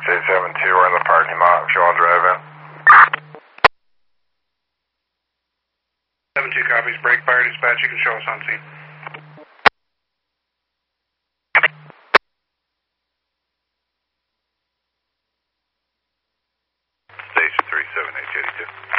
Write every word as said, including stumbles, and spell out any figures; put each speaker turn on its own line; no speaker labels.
State seven two, we're in the parking lot if you want to drive in.
seven two copies, break fire dispatch, you can show us on scene.
Station three seven H eighty-two.